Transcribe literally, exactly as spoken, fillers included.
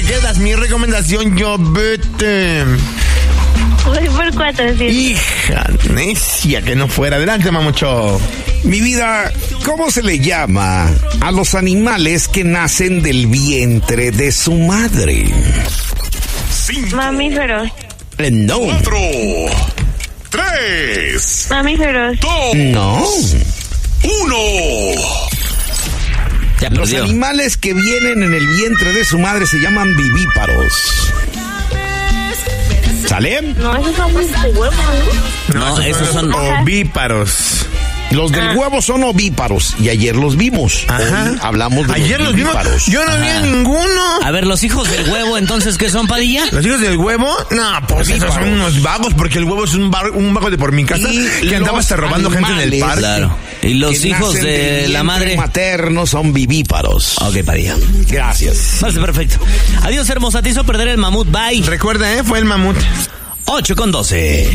te quedas. Mi recomendación, yo vete. Voy por cuatrocientos. Hija necia que no fuera. Adelante, mamucho. Mi vida, ¿cómo se le llama a los animales que nacen del vientre de su madre? Cinco. Mamíferos. Eh, no. Cuatro. Tres. Mamíferos. Dos. No. Uno. Ya Los perdió. animales que vienen en el vientre de su madre se llaman vivíparos. ¿Sale? No, esos son de huevo, ¿no? No, esos son ovíparos. Los del huevo son ovíparos y ayer los vimos. Ajá. Hoy hablamos de Ayer los los vimos. vivíparos. Yo no vi a ninguno. A ver, los hijos del huevo, entonces, ¿qué son, Padilla? ¿Los hijos del huevo? No, pues esos son unos vagos, porque el huevo es un, bar, un vago de por mi casa Y que andaba los hasta robando gente en el animales, parque. Claro. Y los que hijos nacen de del la vientre madre. materno son vivíparos. Ok, Padilla. Gracias. Parece perfecto. Adiós, hermosa. Te hizo perder el mamut. Bye. Recuerda, ¿eh? Fue el mamut. ocho con doce.